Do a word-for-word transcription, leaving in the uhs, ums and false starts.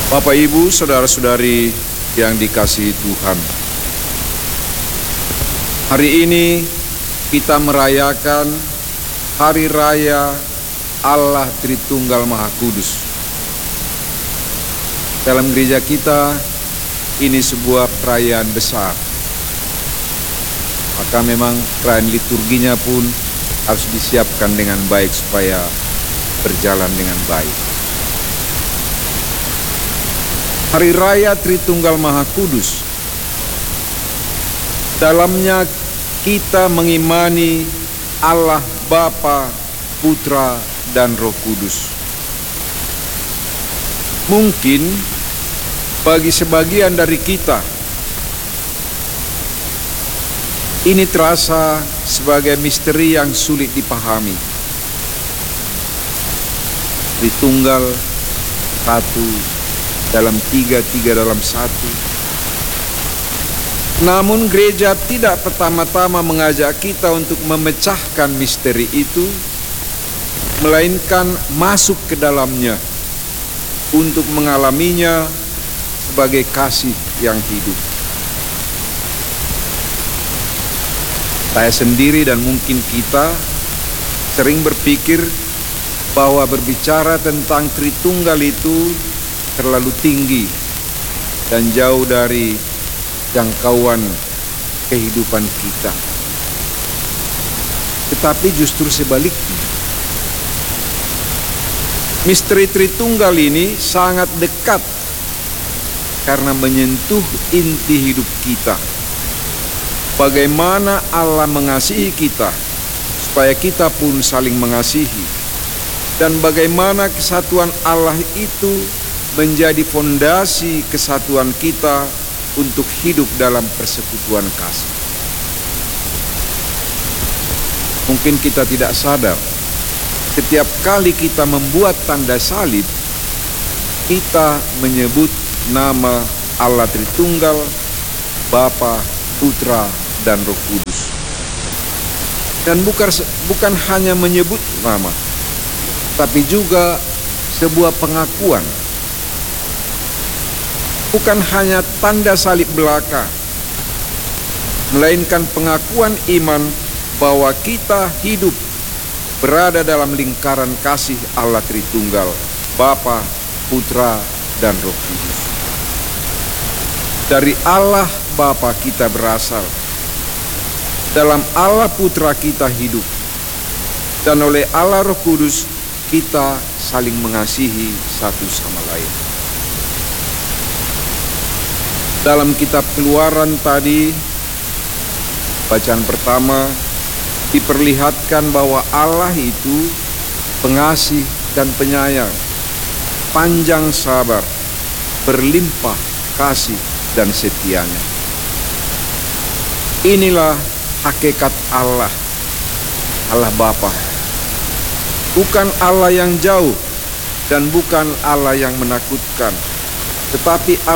Bapak, Ibu, saudara-saudari yang dikasihi Tuhan, hari ini kita merayakan Hari Raya Allah Tritunggal Maha Kudus. Dalam gereja kita, ini sebuah perayaan besar. Maka memang perayaan liturginya pun harus disiapkan dengan baik supaya berjalan dengan baik. Hari Raya Tritunggal Maha Kudus, dalamnya kita mengimani Allah Bapa, Putra, dan Roh Kudus. Mungkin bagi sebagian dari kita, ini terasa sebagai misteri yang sulit dipahami. Tritunggal, satu dalam tiga, tiga dalam satu. Namun gereja tidak pertama-tama mengajak kita untuk memecahkan misteri itu, melainkan masuk ke dalamnya untuk mengalaminya sebagai kasih yang hidup. Saya sendiri dan mungkin kita sering berpikir bahwa berbicara tentang Tritunggal itu terlalu tinggi dan jauh dari jangkauan kehidupan kita. Tetapi justru sebaliknya, misteri Tritunggal ini sangat dekat karena menyentuh inti hidup kita. Bagaimana Allah mengasihi kita supaya kita pun saling mengasihi, dan bagaimana kesatuan Allah itu menjadi fondasi kesatuan kita untuk hidup dalam persekutuan kasih. Mungkin kita tidak sadar, setiap kali kita membuat tanda salib, kita menyebut nama Allah Tritunggal, Bapa, Putra, dan Roh Kudus. Dan bukan, bukan hanya menyebut nama, tapi juga sebuah pengakuan. Bukan hanya tanda salib belaka, melainkan pengakuan iman bahwa kita hidup berada dalam lingkaran kasih Allah Tritunggal, Bapa, Putra, dan Roh Kudus. Dari Allah Bapa kita berasal, dalam Allah Putra kita hidup, dan oleh Allah Roh Kudus kita saling mengasihi satu sama lain. Dalam kitab Keluaran tadi, bacaan pertama, diperlihatkan bahwa Allah itu pengasih dan penyayang, panjang sabar, berlimpah kasih dan setianya. Inilah hakikat Allah, Allah Bapa. Bukan Allah yang jauh dan bukan Allah yang menakutkan, tetapi